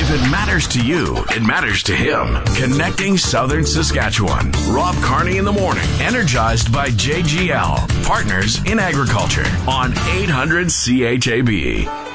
If it matters to you, it matters to him. Connecting Southern Saskatchewan. Rob Carney in the morning. Energized by JGL. Partners in Agriculture. On 800 CHAB.